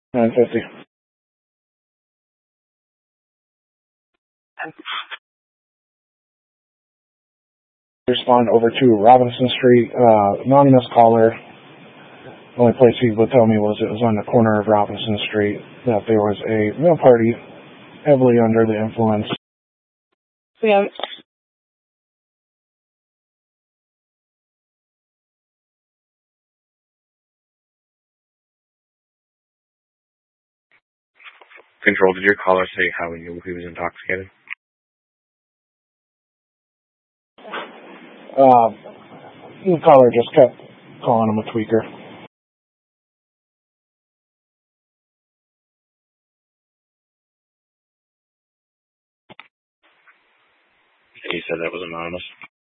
950. Respond over to Robinson Street. Anonymous caller. The only place he would tell me was it was on the corner of Robinson Street, that there was a male party heavily under the influence. Yeah. Control, did your caller say how he knew he was intoxicated? The caller just kept calling him a tweaker. He said that was anonymous.